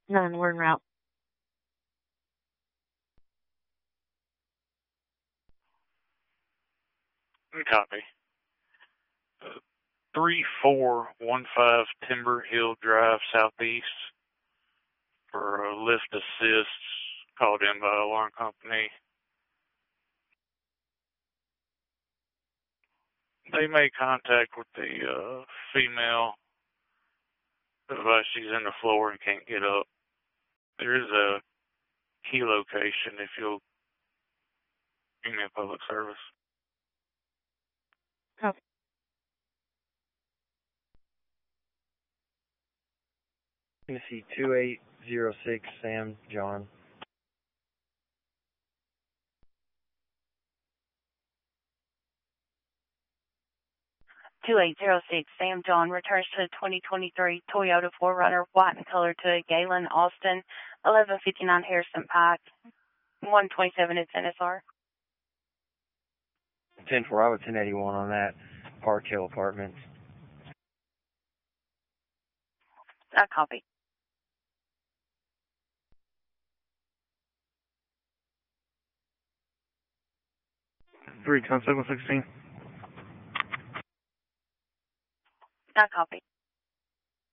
None, we're en route. Copy. 3415 Timber Hill Drive Southeast for a lift assist called in by alarm company. They made contact with the female. Advice she's in the floor and can't get up. There is a key location if you'll give me a public service. Copy. Tennessee 2806 Sam John. Sam John returns to the 2023 Toyota 4Runner, white in color to Galen Austin, 1159 Harrison Pike, 127 is NSR. 10-4, I was 1081 on that. Park Hill Apartments. I copy. Three, contact 116. I copy.